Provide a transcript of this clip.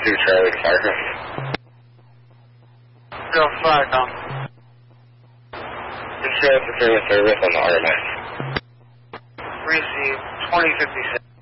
Charlie to Firecraft. Go fire, Tom. Insurance and service on the RMS. Receive 2056.